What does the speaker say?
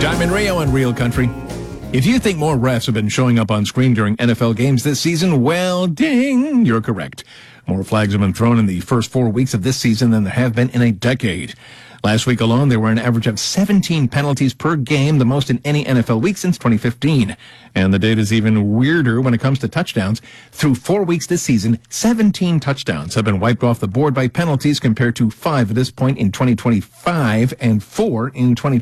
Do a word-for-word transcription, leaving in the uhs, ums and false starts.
Diamond Rio on Real Country. If you think more refs have been showing up on screen during N F L games this season, well, ding, you're correct. More flags have been thrown in the first four weeks of this season than there have been in a decade. Last week alone, there were an average of seventeen penalties per game, the most in any N F L week since twenty fifteen. And the data is even weirder when it comes to touchdowns. Through four weeks this season, seventeen touchdowns have been wiped off the board by penalties compared to five at this point in twenty twenty-five and four in twenty